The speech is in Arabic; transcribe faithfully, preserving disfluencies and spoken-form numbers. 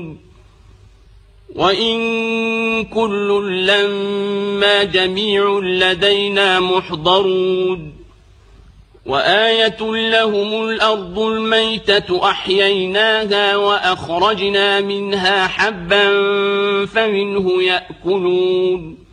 يعملون وإن كل لما جميع لدينا محضرون وآية لهم الأرض الميتة أحييناها وأخرجنا منها حبا فمنه يأكلون